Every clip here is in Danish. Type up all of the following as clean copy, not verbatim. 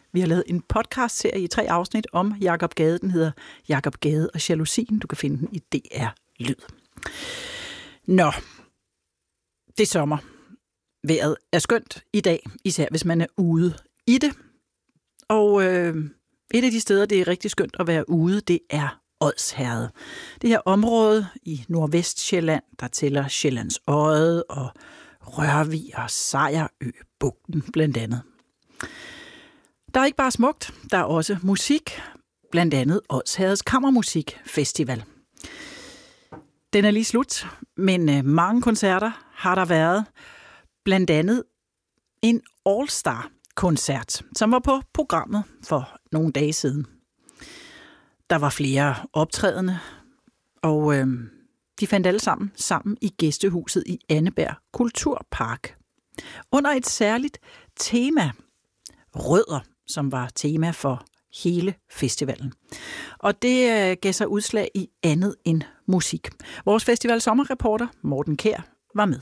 Vi har lavet en podcast-serie i 3 afsnit om Jacob Gade. Den hedder Jacob Gade og Jalousien. Du kan finde den i DR Lyd. Nå, det er sommer. Vejret er skønt i dag, især hvis man er ude i det. Og et af de steder, det er rigtig skønt at være ude, det er Odsherred. Det her område i Nordvestsjælland, der tæller Sjællands Odde og Rørvig og Sejerø-bugten blandt andet. Der er ikke bare smukt, der er også musik, blandt andet Odsherreds Kammermusikfestival. Den er lige slut, men mange koncerter har der været. Blandt andet en All-Star-koncert, som var på programmet for nogle dage siden. Der var flere optrædende, og de fandt alle sammen i gæstehuset i Anneberg Kulturpark. Under et særligt tema, Rødder, som var tema for hele festivalen. Og det gav sig udslag i andet end musik. Vores festival sommerreporter Morten Kjær var med.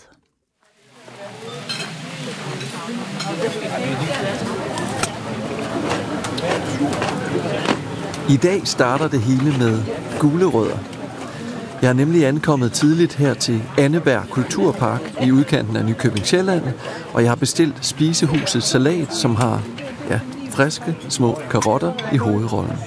I dag starter det hele med gulerødder. Jeg er nemlig ankommet tidligt her til Anneberg Kulturpark i udkanten af Nykøbing Sjælland, og jeg har bestilt spisehusets salat, som har friske små karotter i hovedrollen.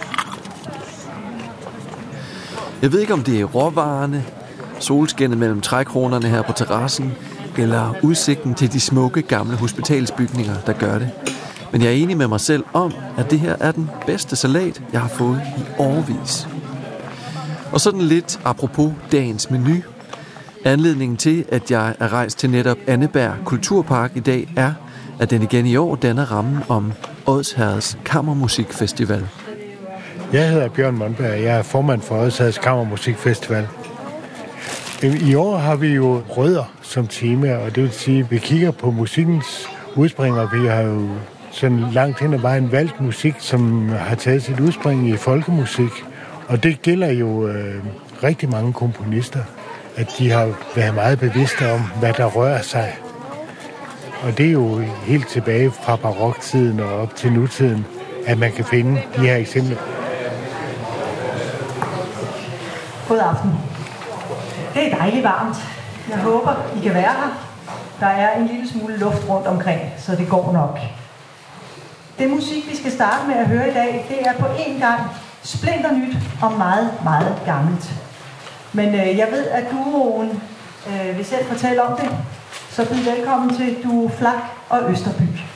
Jeg ved ikke, om det er råvarerne, solskinnet mellem trækronerne her på terrassen, eller udsigten til de smukke gamle hospitalsbygninger, der gør det. Men jeg er enig med mig selv om, at det her er den bedste salat, jeg har fået i årevis. Og sådan lidt apropos dagens menu. Anledningen til, at jeg er rejst til netop Anneberg Kulturpark i dag, er, at den igen i år danner rammen om Odsherreds Kammermusikfestival. Jeg hedder Bjørn Monberg, jeg er formand for Odsherreds Kammermusikfestival. I år har vi jo rødder som tema, og det vil sige, at vi kigger på musikkens udspring, og vi har jo sådan langt hen ad vejen valgt musik, som har taget sit udspring i folkemusik. Og det gælder jo rigtig mange komponister, at de har været meget bevidste om, hvad der rører sig. Og det er jo helt tilbage fra baroktiden og op til nutiden, at man kan finde de her eksempler. God aften. Det er dejligt varmt. Jeg håber, I kan være her. Der er en lille smule luft rundt omkring, så det går nok. Det musik, vi skal starte med at høre i dag, det er på en gang splinternyt og meget, meget gammelt. Men jeg ved, at duoen vil selv fortælle om det. Så byd velkommen til Duo Flak og Østerby.